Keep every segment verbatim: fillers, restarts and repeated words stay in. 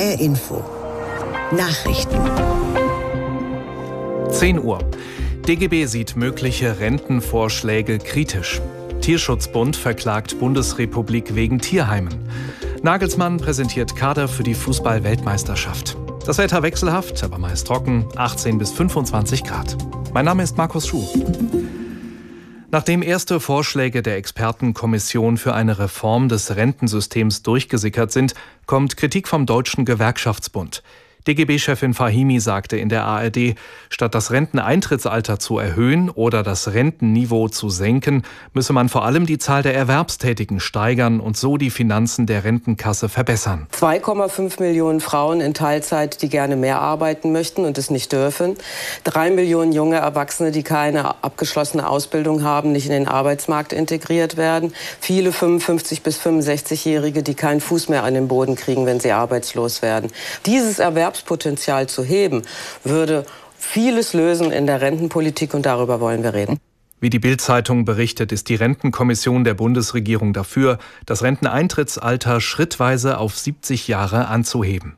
R Info. Nachrichten. zehn Uhr. D G B sieht mögliche Rentenvorschläge kritisch. Tierschutzbund verklagt Bundesrepublik wegen Tierheimen. Nagelsmann präsentiert Kader für die Fußball-Weltmeisterschaft. Das Wetter wechselhaft, aber meist trocken, achtzehn bis fünfundzwanzig Grad. Mein Name ist Markus Schuh. Nachdem erste Vorschläge der Expertenkommission für eine Reform des Rentensystems durchgesickert sind, kommt Kritik vom Deutschen Gewerkschaftsbund. D G B-Chefin Fahimi sagte in der A R D, statt das Renteneintrittsalter zu erhöhen oder das Rentenniveau zu senken, müsse man vor allem die Zahl der Erwerbstätigen steigern und so die Finanzen der Rentenkasse verbessern. zwei Komma fünf Millionen Frauen in Teilzeit, die gerne mehr arbeiten möchten und es nicht dürfen. drei Millionen junge Erwachsene, die keine abgeschlossene Ausbildung haben, nicht in den Arbeitsmarkt integriert werden. Viele fünfundfünfzig- bis fünfundsechzigjährige, die keinen Fuß mehr an den Boden kriegen, wenn sie arbeitslos werden. Dieses Erwerbs Potenzial zu heben, würde vieles lösen in der Rentenpolitik und darüber wollen wir reden. Wie die Bild-Zeitung berichtet, ist die Rentenkommission der Bundesregierung dafür, das Renteneintrittsalter schrittweise auf siebzig Jahre anzuheben.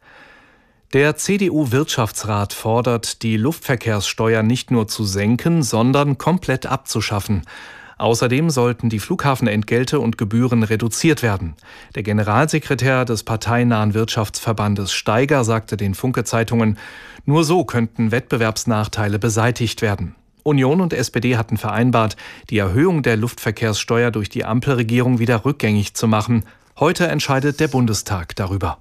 Der C D U-Wirtschaftsrat fordert, die Luftverkehrssteuer nicht nur zu senken, sondern komplett abzuschaffen. Außerdem sollten die Flughafenentgelte und Gebühren reduziert werden. Der Generalsekretär des parteinahen Wirtschaftsverbandes Steiger sagte den Funke-Zeitungen, nur so könnten Wettbewerbsnachteile beseitigt werden. Union und S P D hatten vereinbart, die Erhöhung der Luftverkehrssteuer durch die Ampelregierung wieder rückgängig zu machen. Heute entscheidet der Bundestag darüber.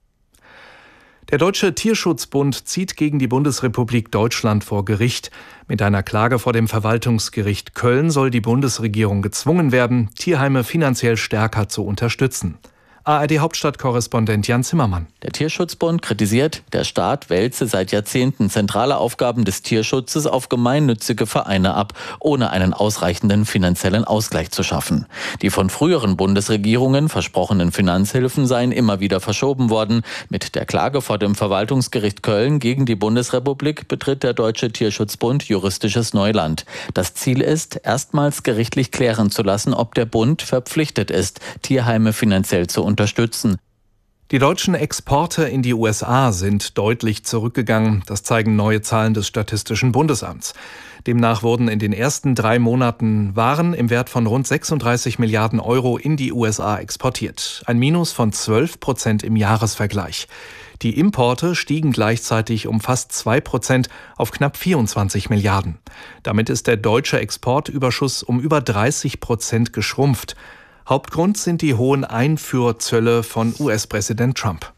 Der Deutsche Tierschutzbund zieht gegen die Bundesrepublik Deutschland vor Gericht. Mit einer Klage vor dem Verwaltungsgericht Köln soll die Bundesregierung gezwungen werden, Tierheime finanziell stärker zu unterstützen. A R D-Hauptstadtkorrespondent Jan Zimmermann. Der Tierschutzbund kritisiert, der Staat wälze seit Jahrzehnten zentrale Aufgaben des Tierschutzes auf gemeinnützige Vereine ab, ohne einen ausreichenden finanziellen Ausgleich zu schaffen. Die von früheren Bundesregierungen versprochenen Finanzhilfen seien immer wieder verschoben worden. Mit der Klage vor dem Verwaltungsgericht Köln gegen die Bundesrepublik betritt der Deutsche Tierschutzbund juristisches Neuland. Das Ziel ist, erstmals gerichtlich klären zu lassen, ob der Bund verpflichtet ist, Tierheime finanziell zu unterstützen. unterstützen. Die deutschen Exporte in die U S A sind deutlich zurückgegangen. Das zeigen neue Zahlen des Statistischen Bundesamts. Demnach wurden in den ersten drei Monaten Waren im Wert von rund sechsunddreißig Milliarden Euro in die U S A exportiert. Ein Minus von zwölf Prozent im Jahresvergleich. Die Importe stiegen gleichzeitig um fast zwei Prozent auf knapp vierundzwanzig Milliarden. Damit ist der deutsche Exportüberschuss um über dreißig Prozent geschrumpft. Hauptgrund sind die hohen Einfuhrzölle von U S-Präsident Trump.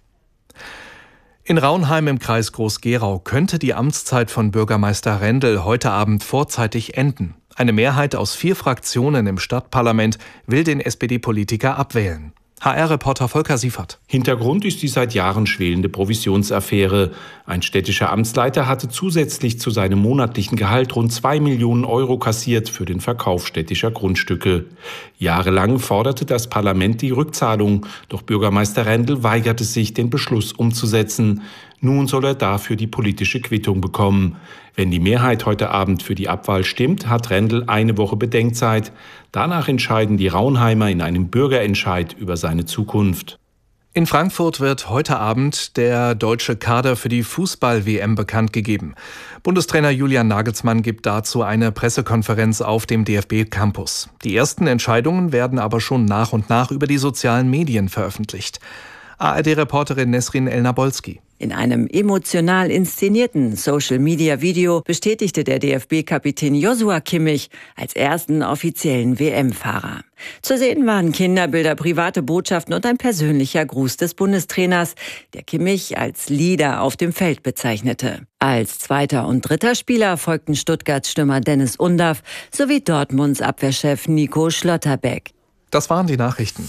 In Raunheim im Kreis Groß-Gerau könnte die Amtszeit von Bürgermeister Rendel heute Abend vorzeitig enden. Eine Mehrheit aus vier Fraktionen im Stadtparlament will den S P D-Politiker abwählen. H R-Reporter Volker Siefert. Hintergrund ist die seit Jahren schwelende Provisionsaffäre. Ein städtischer Amtsleiter hatte zusätzlich zu seinem monatlichen Gehalt rund zwei Millionen Euro kassiert für den Verkauf städtischer Grundstücke. Jahrelang forderte das Parlament die Rückzahlung, doch Bürgermeister Rendel weigerte sich, den Beschluss umzusetzen. Nun soll er dafür die politische Quittung bekommen. Wenn die Mehrheit heute Abend für die Abwahl stimmt, hat Rendel eine Woche Bedenkzeit. Danach entscheiden die Raunheimer in einem Bürgerentscheid über seine Zukunft. In Frankfurt wird heute Abend der deutsche Kader für die Fußball-W M bekannt gegeben. Bundestrainer Julian Nagelsmann gibt dazu eine Pressekonferenz auf dem D F B-Campus. Die ersten Entscheidungen werden aber schon nach und nach über die sozialen Medien veröffentlicht. A R D-Reporterin Nesrin El-Nabolski. In einem emotional inszenierten Social-Media-Video bestätigte der D F B-Kapitän Joshua Kimmich als ersten offiziellen W M-Fahrer. Zu sehen waren Kinderbilder, private Botschaften und ein persönlicher Gruß des Bundestrainers, der Kimmich als Leader auf dem Feld bezeichnete. Als zweiter und dritter Spieler folgten Stuttgarts Stürmer Dennis Undaff sowie Dortmunds Abwehrchef Nico Schlotterbeck. Das waren die Nachrichten.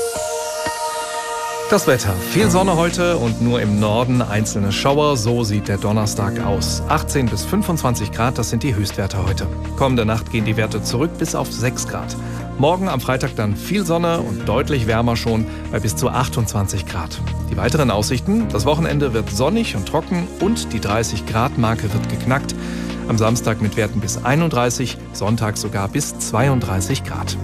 Das Wetter. Viel Sonne heute und nur im Norden einzelne Schauer. So sieht der Donnerstag aus. achtzehn bis fünfundzwanzig Grad, das sind die Höchstwerte heute. Kommende Nacht gehen die Werte zurück bis auf sechs Grad. Morgen am Freitag dann viel Sonne und deutlich wärmer schon bei bis zu achtundzwanzig Grad. Die weiteren Aussichten: Das Wochenende wird sonnig und trocken und die dreißig Grad Marke wird geknackt. Am Samstag mit Werten bis einunddreißig, Sonntag sogar bis zweiunddreißig Grad.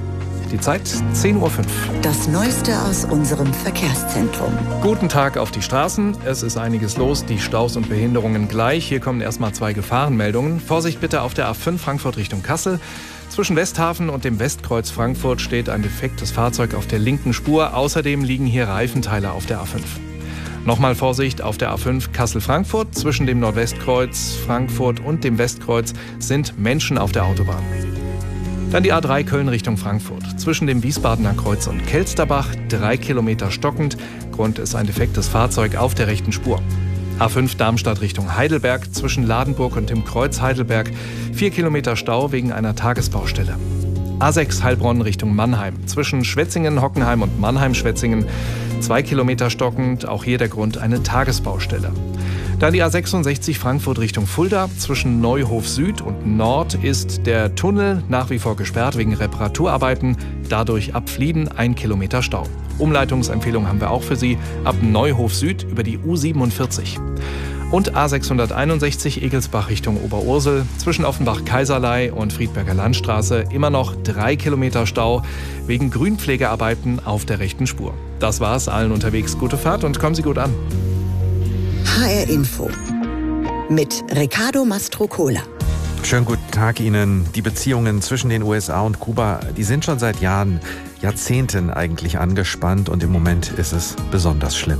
Die Zeit zehn Uhr fünf. Das Neueste aus unserem Verkehrszentrum. Guten Tag auf die Straßen. Es ist einiges los, die Staus und Behinderungen gleich. Hier kommen erstmal zwei Gefahrenmeldungen. Vorsicht bitte auf der A fünf Frankfurt Richtung Kassel. Zwischen Westhafen und dem Westkreuz Frankfurt steht ein defektes Fahrzeug auf der linken Spur. Außerdem liegen hier Reifenteile auf der A fünf. Nochmal Vorsicht auf der A fünf Kassel-Frankfurt. Zwischen dem Nordwestkreuz Frankfurt und dem Westkreuz sind Menschen auf der Autobahn. Dann die A drei Köln Richtung Frankfurt. Zwischen dem Wiesbadener Kreuz und Kelsterbach drei Kilometer stockend. Grund ist ein defektes Fahrzeug auf der rechten Spur. A fünf Darmstadt Richtung Heidelberg. Zwischen Ladenburg und dem Kreuz Heidelberg vier Kilometer Stau wegen einer Tagesbaustelle. A sechs Heilbronn Richtung Mannheim. Zwischen Schwetzingen, Hockenheim und Mannheim-Schwetzingen zwei Kilometer stockend. Auch hier der Grund eine Tagesbaustelle. Dann die A sechsundsechzig Frankfurt Richtung Fulda. Zwischen Neuhof Süd und Nord ist der Tunnel nach wie vor gesperrt wegen Reparaturarbeiten. Dadurch ab Flieden ein Kilometer Stau. Umleitungsempfehlung haben wir auch für Sie. Ab Neuhof Süd über die U siebenundvierzig. Und A sechshunderteinundsechzig Egelsbach Richtung Oberursel. Zwischen Offenbach-Kaiserlei und Friedberger Landstraße immer noch drei Kilometer Stau wegen Grünpflegearbeiten auf der rechten Spur. Das war's. Allen unterwegs gute Fahrt und kommen Sie gut an. H R Info mit Ricardo Mastrocola. Schönen guten Tag Ihnen. Die Beziehungen zwischen den U S A und Kuba, die sind schon seit Jahren, Jahrzehnten eigentlich angespannt und im Moment ist es besonders schlimm.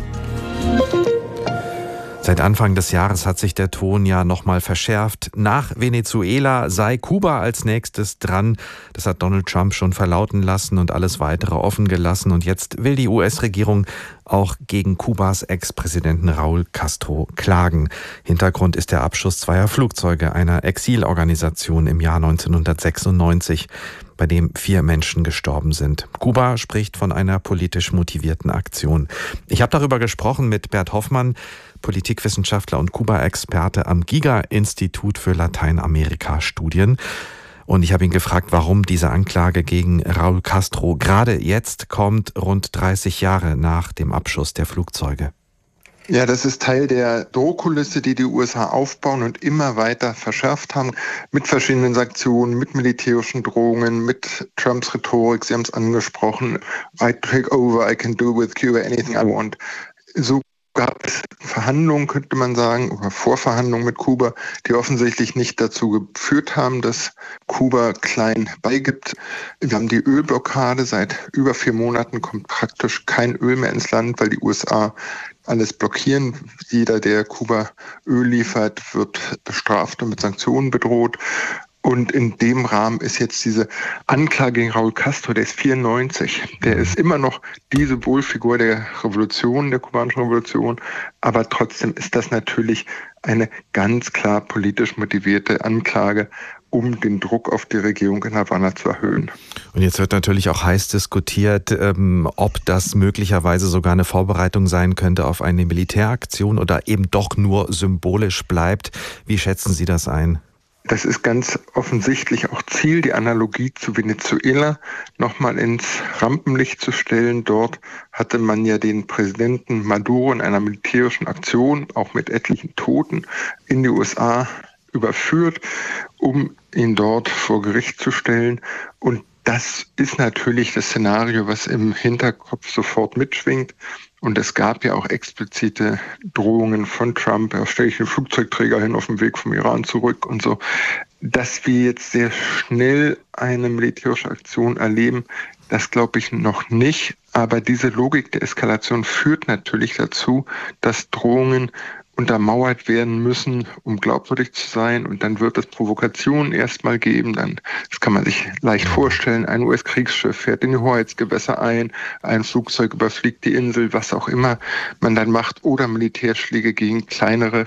Seit Anfang des Jahres hat sich der Ton ja nochmal verschärft. Nach Venezuela sei Kuba als nächstes dran. Das hat Donald Trump schon verlauten lassen und alles Weitere offen gelassen. Und jetzt will die U S-Regierung auch gegen Kubas Ex-Präsidenten Raúl Castro klagen. Hintergrund ist der Abschuss zweier Flugzeuge einer Exilorganisation im Jahr neunzehnhundertsechsundneunzig, bei dem vier Menschen gestorben sind. Kuba spricht von einer politisch motivierten Aktion. Ich habe darüber gesprochen mit Bert Hoffmann, Politikwissenschaftler und Kuba-Experte am Giga-Institut für Lateinamerika-Studien. Und ich habe ihn gefragt, warum diese Anklage gegen Raúl Castro gerade jetzt kommt, rund dreißig Jahre nach dem Abschuss der Flugzeuge. Ja, das ist Teil der Drohkulisse, die die U S A aufbauen und immer weiter verschärft haben, mit verschiedenen Sanktionen, mit militärischen Drohungen, mit Trumps Rhetorik, Sie haben es angesprochen, I take over, I can do with Cuba anything I want. So gab es Verhandlungen, könnte man sagen, oder Vorverhandlungen mit Kuba, die offensichtlich nicht dazu geführt haben, dass Kuba klein beigibt. Wir haben die Ölblockade. Seit über vier Monaten kommt praktisch kein Öl mehr ins Land, weil die U S A alles blockieren. Jeder, der Kuba Öl liefert, wird bestraft und mit Sanktionen bedroht. Und in dem Rahmen ist jetzt diese Anklage gegen Raúl Castro, der ist vierundneunzig. Der ist immer noch die Symbolfigur der Revolution, der kubanischen Revolution. Aber trotzdem ist das natürlich eine ganz klar politisch motivierte Anklage, um den Druck auf die Regierung in Havanna zu erhöhen. Und jetzt wird natürlich auch heiß diskutiert, ähm, ob das möglicherweise sogar eine Vorbereitung sein könnte auf eine Militäraktion oder eben doch nur symbolisch bleibt. Wie schätzen Sie das ein? Das ist ganz offensichtlich auch Ziel, die Analogie zu Venezuela nochmal ins Rampenlicht zu stellen. Dort hatte man ja den Präsidenten Maduro in einer militärischen Aktion, auch mit etlichen Toten, in die U S A überführt, um ihn dort vor Gericht zu stellen. Und das ist natürlich das Szenario, was im Hinterkopf sofort mitschwingt. Und es gab ja auch explizite Drohungen von Trump, da stelle ich einen Flugzeugträger hin auf dem Weg vom Iran zurück und so. Dass wir jetzt sehr schnell eine militärische Aktion erleben, das glaube ich noch nicht. Aber diese Logik der Eskalation führt natürlich dazu, dass Drohungen untermauert werden müssen, um glaubwürdig zu sein. Und dann wird es Provokationen erstmal geben. Dann, das kann man sich leicht vorstellen, ein U S-Kriegsschiff fährt in die Hoheitsgewässer ein, ein Flugzeug überfliegt die Insel, was auch immer man dann macht, oder Militärschläge gegen kleinere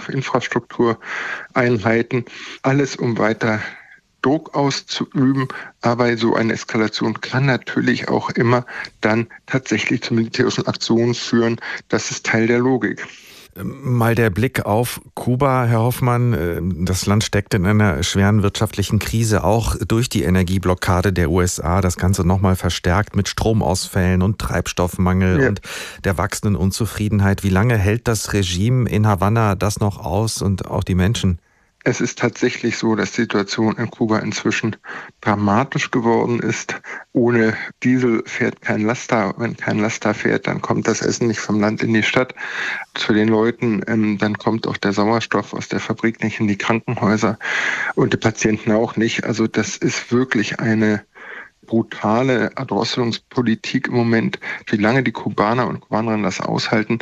Infrastruktureinheiten. Alles, um weiter Druck auszuüben, aber so eine Eskalation kann natürlich auch immer dann tatsächlich zu militärischen Aktionen führen. Das ist Teil der Logik. Mal der Blick auf Kuba, Herr Hoffmann. Das Land steckt in einer schweren wirtschaftlichen Krise, auch durch die Energieblockade der U S A. Das Ganze nochmal verstärkt mit Stromausfällen und Treibstoffmangel ja. und der wachsenden Unzufriedenheit. Wie lange hält das Regime in Havanna das noch aus und auch die Menschen? Es ist tatsächlich so, dass die Situation in Kuba inzwischen dramatisch geworden ist. Ohne Diesel fährt kein Laster. Wenn kein Laster fährt, dann kommt das Essen nicht vom Land in die Stadt zu den Leuten. Ähm, dann kommt auch der Sauerstoff aus der Fabrik nicht in die Krankenhäuser und die Patienten auch nicht. Also das ist wirklich eine brutale Erdrosselungspolitik im Moment. Wie lange die Kubaner und Kubanerinnen das aushalten,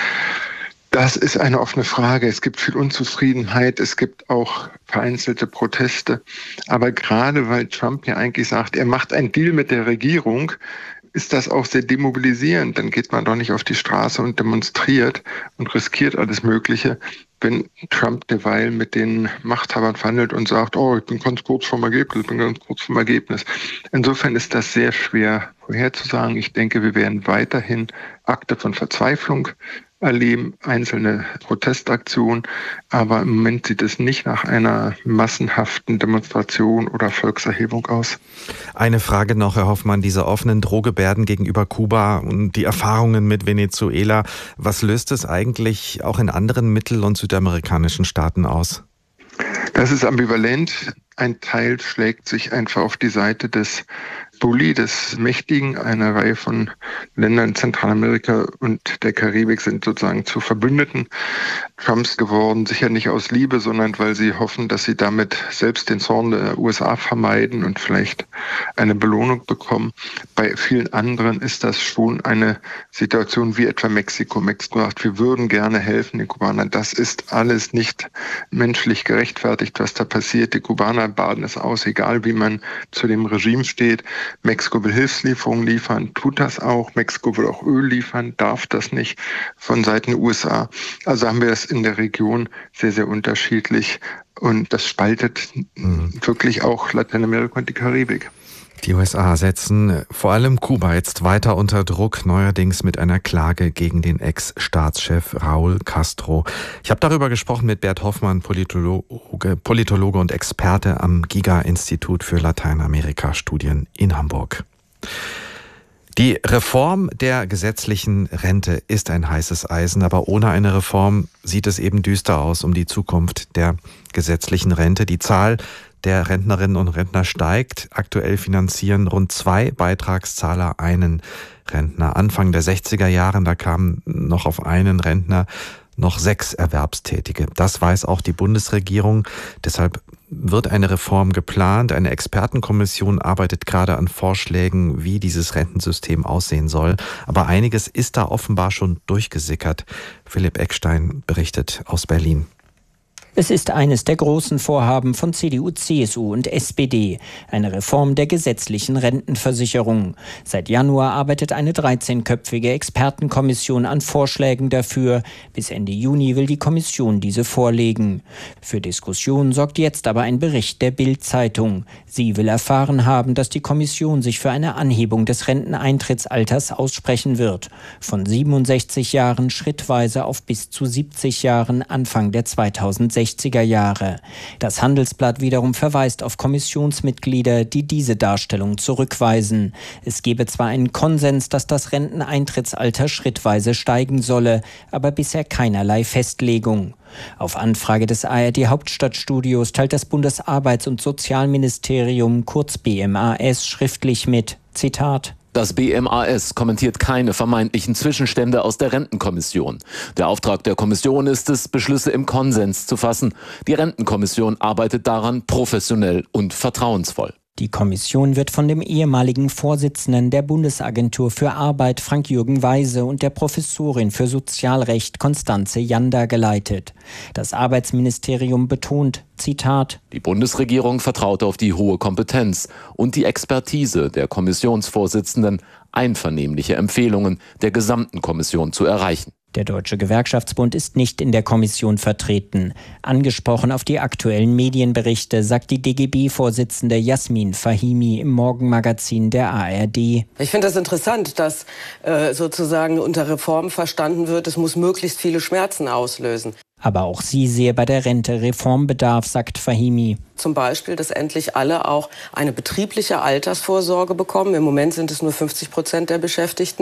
das ist eine offene Frage. Es gibt viel Unzufriedenheit, es gibt auch vereinzelte Proteste. Aber gerade weil Trump ja eigentlich sagt, er macht einen Deal mit der Regierung, ist das auch sehr demobilisierend. Dann geht man doch nicht auf die Straße und demonstriert und riskiert alles Mögliche, wenn Trump derweil mit den Machthabern verhandelt und sagt, oh, ich bin ganz kurz vom Ergebnis, ich bin ganz kurz vom Ergebnis. Insofern ist das sehr schwer vorherzusagen. Ich denke, wir werden weiterhin Akte von Verzweiflung erleben, einzelne Protestaktionen, aber im Moment sieht es nicht nach einer massenhaften Demonstration oder Volkserhebung aus. Eine Frage noch, Herr Hoffmann, diese offenen Drohgebärden gegenüber Kuba und die Erfahrungen mit Venezuela, was löst es eigentlich auch in anderen mittel- und südamerikanischen Staaten aus? Das ist ambivalent. Ein Teil schlägt sich einfach auf die Seite des Bully, des Mächtigen. Eine Reihe von Ländern in Zentralamerika und der Karibik sind sozusagen zu Verbündeten Trumps geworden. Sicher nicht aus Liebe, sondern weil sie hoffen, dass sie damit selbst den Zorn der U S A vermeiden und vielleicht eine Belohnung bekommen. Bei vielen anderen ist das schon eine Situation wie etwa Mexiko. Mexiko sagt, wir würden gerne helfen den Kubanern. Das ist alles nicht menschlich gerechtfertigt, was da passiert. Die Kubaner baden es aus, egal wie man zu dem Regime steht. Mexiko will Hilfslieferungen liefern, tut das auch. Mexiko will auch Öl liefern, darf das nicht von Seiten der U S A. Also haben wir das in der Region sehr, sehr unterschiedlich. Und das spaltet mhm. wirklich auch Lateinamerika und die Karibik. Die U S A setzen vor allem Kuba jetzt weiter unter Druck, neuerdings mit einer Klage gegen den Ex-Staatschef Raúl Castro. Ich habe darüber gesprochen mit Bert Hoffmann, Politologe, Politologe und Experte am Giga-Institut für Lateinamerika-Studien in Hamburg. Die Reform der gesetzlichen Rente ist ein heißes Eisen, aber ohne eine Reform sieht es eben düster aus um die Zukunft der gesetzlichen Rente. Die Zahl der Rentnerinnen und Rentner steigt. Aktuell finanzieren rund zwei Beitragszahler einen Rentner. Anfang der sechziger Jahre, da kamen noch auf einen Rentner noch sechs Erwerbstätige. Das weiß auch die Bundesregierung. Deshalb wird eine Reform geplant. Eine Expertenkommission arbeitet gerade an Vorschlägen, wie dieses Rentensystem aussehen soll. Aber einiges ist da offenbar schon durchgesickert. Philipp Eckstein berichtet aus Berlin. Es ist eines der großen Vorhaben von C D U, C S U und S P D, eine Reform der gesetzlichen Rentenversicherung. Seit Januar arbeitet eine dreizehnköpfige Expertenkommission an Vorschlägen dafür. Bis Ende Juni will die Kommission diese vorlegen. Für Diskussionen sorgt jetzt aber ein Bericht der Bild-Zeitung. Sie will erfahren haben, dass die Kommission sich für eine Anhebung des Renteneintrittsalters aussprechen wird. Von siebenundsechzig Jahren schrittweise auf bis zu siebzig Jahren Anfang der zweitausendsechziger Jahre. Das Handelsblatt wiederum verweist auf Kommissionsmitglieder, die diese Darstellung zurückweisen. Es gebe zwar einen Konsens, dass das Renteneintrittsalter schrittweise steigen solle, aber bisher keinerlei Festlegung. Auf Anfrage des A R D Hauptstadtstudios teilt das Bundesarbeits- und Sozialministerium, kurz B M A S, schriftlich mit, Zitat: Das B M A S kommentiert keine vermeintlichen Zwischenstände aus der Rentenkommission. Der Auftrag der Kommission ist es, Beschlüsse im Konsens zu fassen. Die Rentenkommission arbeitet daran professionell und vertrauensvoll. Die Kommission wird von dem ehemaligen Vorsitzenden der Bundesagentur für Arbeit Frank-Jürgen Weise und der Professorin für Sozialrecht Constanze Janda geleitet. Das Arbeitsministerium betont, Zitat: Die Bundesregierung vertraut auf die hohe Kompetenz und die Expertise der Kommissionsvorsitzenden, einvernehmliche Empfehlungen der gesamten Kommission zu erreichen. Der Deutsche Gewerkschaftsbund ist nicht in der Kommission vertreten. Angesprochen auf die aktuellen Medienberichte sagt die D G B-Vorsitzende Jasmin Fahimi im Morgenmagazin der A R D. Ich finde das interessant, dass äh, sozusagen unter Reform verstanden wird, es muss möglichst viele Schmerzen auslösen. Aber auch sie sehe bei der Rente Reformbedarf, sagt Fahimi. Zum Beispiel, dass endlich alle auch eine betriebliche Altersvorsorge bekommen. Im Moment sind es nur fünfzig Prozent der Beschäftigten.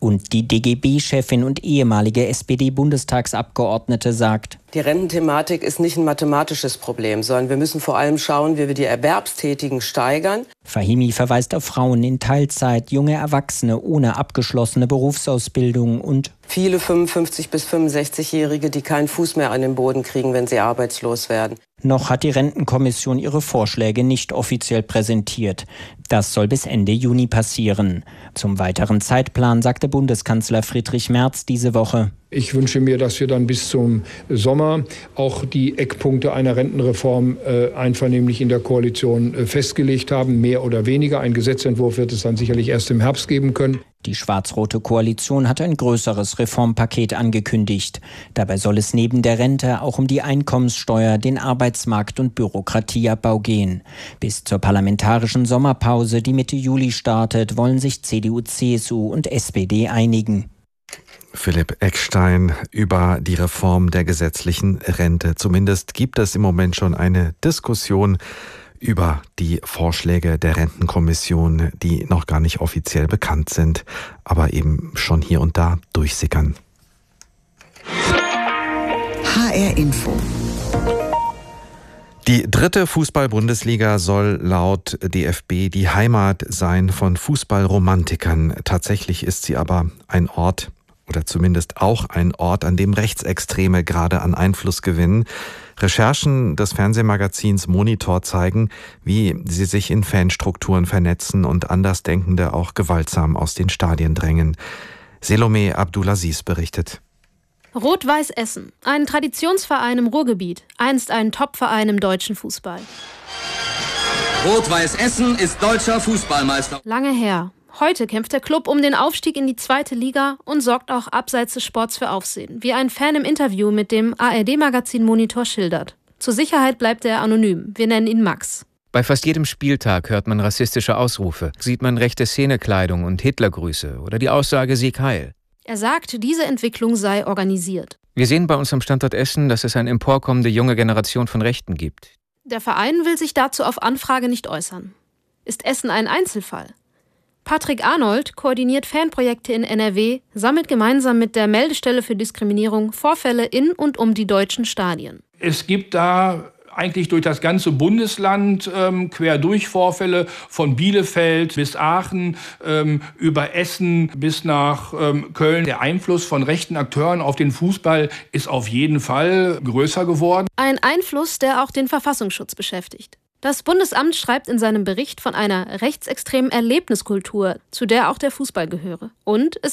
Und die D G B-Chefin und ehemalige S P D-Bundestagsabgeordnete sagt: Die Rententhematik ist nicht ein mathematisches Problem, sondern wir müssen vor allem schauen, wie wir die Erwerbstätigen steigern. Fahimi verweist auf Frauen in Teilzeit, junge Erwachsene ohne abgeschlossene Berufsausbildung und viele fünfundfünfzig- bis fünfundsechzigjährige, die keinen Fuß mehr an den Boden kriegen, wenn sie arbeitslos werden. Noch hat die Rentenkommission ihre Vorschläge nicht offiziell präsentiert. Das soll bis Ende Juni passieren. Zum weiteren Zeitplan sagte Bundeskanzler Friedrich Merz diese Woche: Ich wünsche mir, dass wir dann bis zum Sommer auch die Eckpunkte einer Rentenreform äh, einvernehmlich in der Koalition äh, festgelegt haben, mehr oder weniger. Ein Gesetzentwurf wird es dann sicherlich erst im Herbst geben können. Die schwarz-rote Koalition hatte ein größeres Reformpaket angekündigt. Dabei soll es neben der Rente auch um die Einkommenssteuer, den Arbeitsmarkt- und Bürokratieabbau gehen. Bis zur parlamentarischen Sommerpause, die Mitte Juli startet, wollen sich C D U, C S U und S P D einigen. Philipp Eckstein über die Reform der gesetzlichen Rente. Zumindest gibt es im Moment schon eine Diskussion über die Vorschläge der Rentenkommission, die noch gar nicht offiziell bekannt sind, aber eben schon hier und da durchsickern. H R Info. Die dritte Fußball-Bundesliga soll laut D F B die Heimat sein von Fußballromantikern. Tatsächlich ist sie aber ein Ort, oder zumindest auch ein Ort, an dem Rechtsextreme gerade an Einfluss gewinnen. Recherchen des Fernsehmagazins Monitor zeigen, wie sie sich in Fanstrukturen vernetzen und Andersdenkende auch gewaltsam aus den Stadien drängen. Selome Abdulaziz berichtet. Rot-Weiß Essen, ein Traditionsverein im Ruhrgebiet, einst ein Topverein im deutschen Fußball. Rot-Weiß Essen ist deutscher Fußballmeister. Lange her. Heute kämpft der Club um den Aufstieg in die zweite Liga und sorgt auch abseits des Sports für Aufsehen, wie ein Fan im Interview mit dem A R D-Magazin Monitor schildert. Zur Sicherheit bleibt er anonym. Wir nennen ihn Max. Bei fast jedem Spieltag hört man rassistische Ausrufe, sieht man rechte Szenekleidung und Hitlergrüße oder die Aussage Sieg Heil. Er sagt, diese Entwicklung sei organisiert. Wir sehen bei uns am Standort Essen, dass es eine emporkommende junge Generation von Rechten gibt. Der Verein will sich dazu auf Anfrage nicht äußern. Ist Essen ein Einzelfall? Patrick Arnold koordiniert Fanprojekte in N R W, sammelt gemeinsam mit der Meldestelle für Diskriminierung Vorfälle in und um die deutschen Stadien. Es gibt da eigentlich durch das ganze Bundesland ähm, quer durch Vorfälle von Bielefeld bis Aachen, ähm, über Essen bis nach ähm, Köln. Der Einfluss von rechten Akteuren auf den Fußball ist auf jeden Fall größer geworden. Ein Einfluss, der auch den Verfassungsschutz beschäftigt. Das Bundesamt schreibt in seinem Bericht von einer rechtsextremen Erlebniskultur, zu der auch der Fußball gehöre. Und es